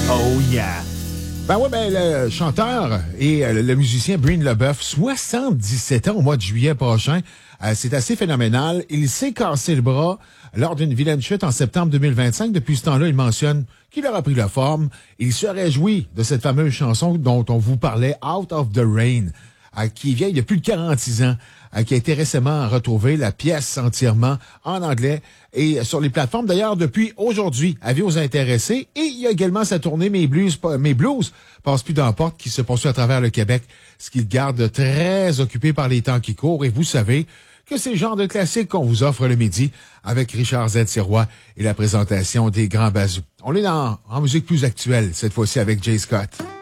Oh yeah! Le chanteur et le musicien Breen LeBeuf, 77 ans au mois de juillet prochain. C'est assez phénoménal. Il s'est cassé le bras lors d'une vilaine chute en septembre 2025. Depuis ce temps-là, il mentionne qu'il aura pris la forme. Il se réjouit de cette fameuse chanson dont on vous parlait, Out of the Rain, qui est vieille de plus de 46 ans, qui a été récemment retrouvée, la pièce entièrement en anglais et sur les plateformes. D'ailleurs, depuis aujourd'hui, avis aux intéressés. Et il y a également sa tournée Mes Blues passent plus d'emporte qui se poursuit à travers le Québec, ce qui le garde très occupé par les temps qui courent. Et vous savez que c'est le genre de classique qu'on vous offre le midi avec Richard Z. Sirois et la présentation des Grands Bazous. On est en musique plus actuelle, cette fois-ci avec Jay Scott.